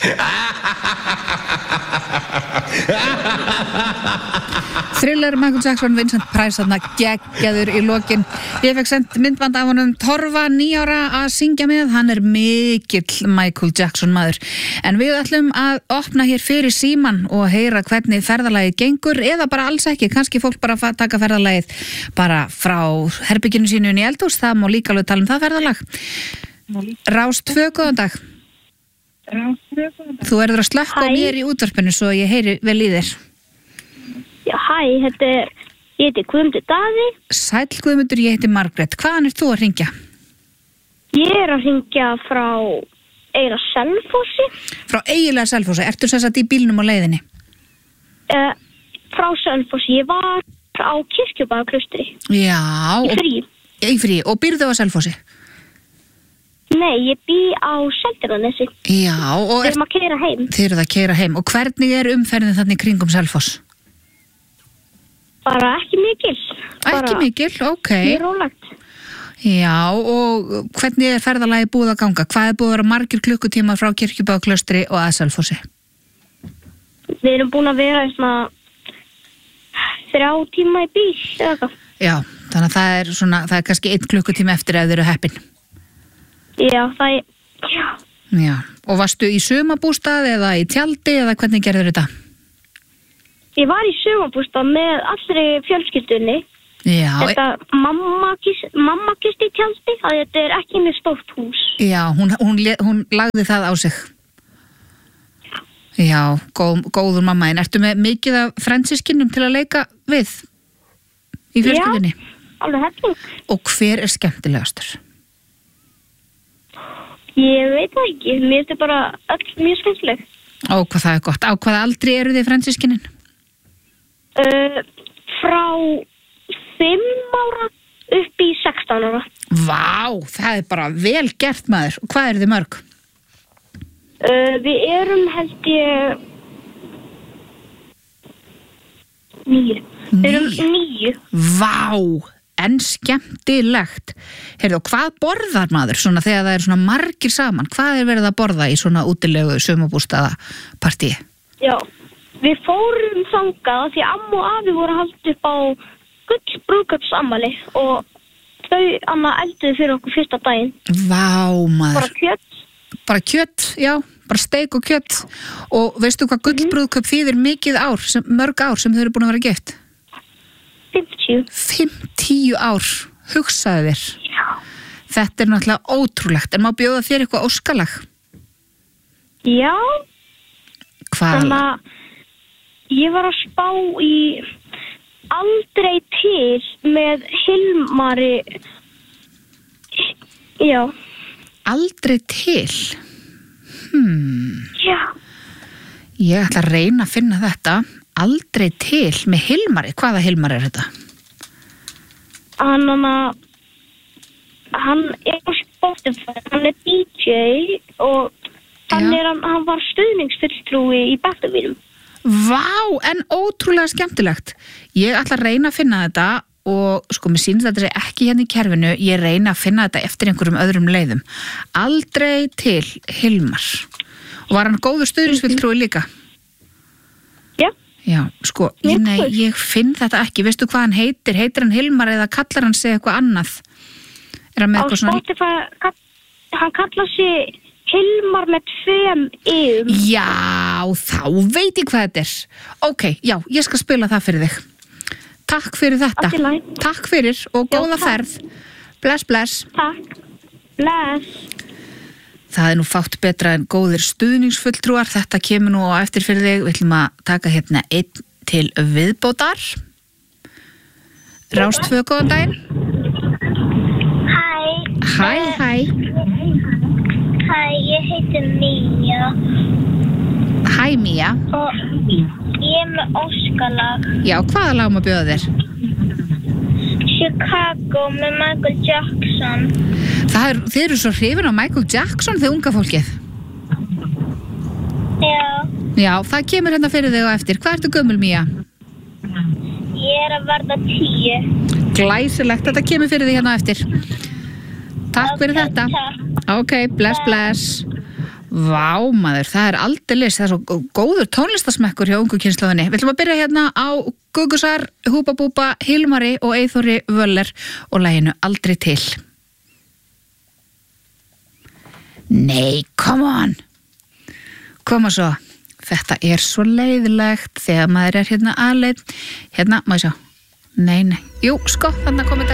Thriller, Michael Jackson, Vincent Price þarna geggjaður í lokin. Ég fekk sent myndband af honum Torfa 9 ára að syngja með. Hann er mikill Michael Jackson maður. En við ætlum að opna hér fyrir síman og heyra hvernig ferðalagið gengur eða bara alls ekki. Kannski fólk bara taka ferðalagið bara frá herbygginu sínu í eldhús. Það má líka alveg tala um það ferðalag. Rás 2, góðan dag. Þú verður að slökka á mér í útvarpinu svo ég heyri vel í þér. Já, hæ, ég heiti Guðmundur Daði. Sæll Guðmundur, ég heiti Margrét. Hvaðan ert þú að hringja? Ég er að hringja frá Eyra Selfossi. Frá eiginlega Selfossi. Ertu sem sagt í bílnum á leiðinni? Frá Selfossi. Ég var á Kirkjubæðaklaustri. Já. Í frí. Í frí. Og býrðu á Selfossi? Nei, ég bý á Seltjarnarnesi. Já. Við erum að keyra heim. Þið eruð að keyra heim. Og hvernig er umferðin þannig kringum Selfoss? Bara ekki mikil. Ekki mikil, ok. Mjög rólegt. Já, og hvernig er ferðalagi búið að ganga? Hvað er búið að vera margir klukkutíma frá Kirkjubæðaklaustri og að Selfossi? Við erum búin að vera í svona 3 tíma í bíl, eða eitthvað. Já, þannig að það er kannski 1 klukkutíma eftir ef þið eru heppin. Já, Já, og varstu í sumarbústað eða í tjaldi eða hvernig gerður þetta? Ég var í sumarbústað með allri fjölskyldunni. Já. Mamma gisti í tjaldi, það þetta er ekki með stórt hús. Já, hún lagði það á sig. Já, góður mamma. En ertu með mikið af frendsiskinnum til að leika við í fjölskyldunni? Já, alveg helling. Og hver er skemmtilegastur? Ég veit það ekki, mér er þetta bara öll mjög skemmtileg. Ó, hvað það er gott. Á hvaða aldri eru þið frendsiskinin? Frá 5 ára upp í 16 ára. Vá, það er bara vel gert maður. Og hvað eru þið mörg? Við erum held ég 9. Við erum 9. Vá, en skemmtilegt. Heyrðu, hvað borðar maður svona þegar það er svona margir saman? Hvað er verið að borða í svona útilegu sumarbústaða partíi? Já. Við fórum þangað því amma og afi voru að halda upp á gullbrúðkaupsafmæli og þau elduðu fyrir okkur fyrsta daginn. Vá, maður. Bara kjöt. Bara kjöt, já. Bara steik og kjöt. Og veistu hvað gullbrúðkaup þýðir mörg ár sem þau eru búin að vera gift? 50. 50 ár. Hugsaðu þér. Já. Þetta er náttúrulega ótrúlegt. En má bjóða þér eitthvað óskalag? Já. Hvað? Þannig að ég var að spá í Aldrei til með Hilmari. Já. Aldrei til? Já. Ég ætla að reyna að finna þetta. Aldrei til með Hilmari. Hvaða Hilmar er þetta? Hann er á Spotify. Hann er DJ og hann var stuðningsfulltrúi í Battlefield. Vá, en ótrúlega skemmtilegt. Ég ætla að reyna að finna þetta og sko, mér sýnist þetta sé ekki hérna í kerfinu. Ég reyna að finna þetta eftir einhverjum öðrum leiðum. Aldrei til Hilmar. Og var hann góður stuðningsfulltrúi líka? Já. Já, sko, ég finn þetta ekki. Veistu hvað hann heitir? Heitir hann Hilmar eða kallar hann sig eitthvað annað? Er hann með eitthvað svona... Spotify, hann kallar sig... Hilmar með 2 yfir. Já, þá veit ég hvað þetta er. Ok, já, ég skal spila það fyrir þig. Takk fyrir þetta. Takk fyrir og góða ferð. Bless, bless. Takk. Bless. Það er nú fátt betra en góðir stuðningsfulltrúar. Þetta kemur nú á eftir fyrir þig. Við ætlum að taka hérna 1 til viðbótar. Rás 2, góðan daginn. Hæ. Hæ, ég heiti Mía. Hæ, Mía. Og ég er með óskalag. Já, hvaða lag má bjóða þér? Chicago með Michael Jackson. Þið eru svo hrifin á Michael Jackson þið unga fólkið. Já. Já, það kemur hérna fyrir þig á eftir. Hvað ertu gömul, Mía? Ég er að verða 10. Glæsilegt, þetta kemur fyrir þig hérna á eftir. Takk fyrir þetta. Takk. Ok, bless. Vá maður, það aldeilis, það svo góður tónlistasmekkur hjá ungu kynslóðinni. Við ætlum að byrja hérna á Gugusar, Húba Búba, Hilmari og Eyþóri Völler og laginu Aldrei til. Nei, come on! Koma svo, þetta svo leiðilegt þegar maður hérna aleinn. Hérna, má ég sjá? Nei, jú, sko, þarna kom þetta.